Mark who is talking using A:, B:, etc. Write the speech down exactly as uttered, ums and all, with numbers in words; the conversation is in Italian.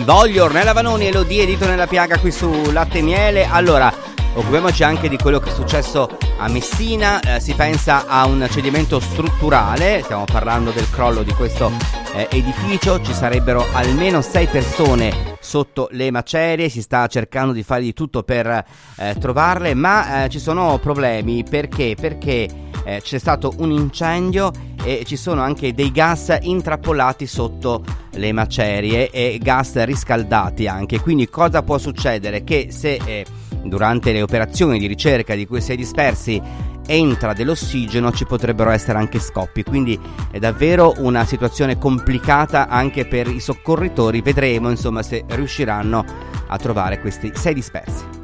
A: Voglio Ornella Vanoni e Elodie Dito nella piaga qui su Latte e Miele. Allora, occupiamoci anche di quello che è successo a Messina. Eh, si pensa a un cedimento strutturale, stiamo parlando del crollo di questo eh, edificio. Ci sarebbero almeno sei persone sotto le macerie, si sta cercando di fare di tutto per eh, trovarle, ma eh, ci sono problemi. Perché? Perché eh, c'è stato un incendio e ci sono anche dei gas intrappolati sotto le macerie e gas riscaldati anche. Quindi cosa può succedere? Che se eh, durante le operazioni di ricerca di quei sei dispersi entra dell'ossigeno, ci potrebbero essere anche scoppi, quindi è davvero una situazione complicata anche per i soccorritori. Vedremo insomma se riusciranno a trovare questi sei dispersi.